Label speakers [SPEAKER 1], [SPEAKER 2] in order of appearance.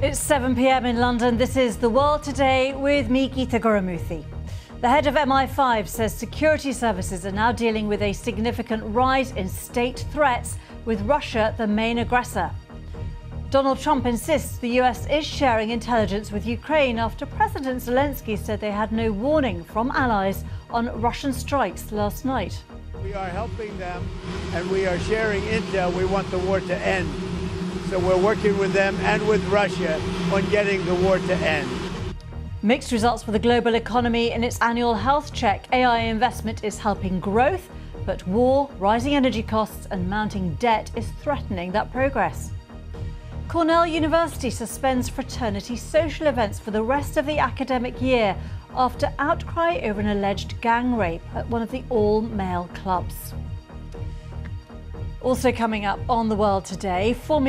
[SPEAKER 1] It's 7 p.m. in London. This is The World Today with me, Geeta Gurumuthy. The head of MI5 says security services are now dealing with a significant rise in state threats, with Russia the main aggressor. Donald Trump insists the US is sharing intelligence with Ukraine after President Zelensky said they had no warning from allies on Russian strikes last night.
[SPEAKER 2] We are helping them and we are sharing intel. We want the war to end. So we're working with them and with Russia on getting the war to end.
[SPEAKER 1] Mixed results for the global economy in its annual health check. AI investment is helping growth, but war, rising energy costs and mounting debt is threatening that progress. Cornell University suspends fraternity social events for the rest of the academic year after outcry over an alleged gang rape at one of the all-male clubs. Also coming up on The World Today,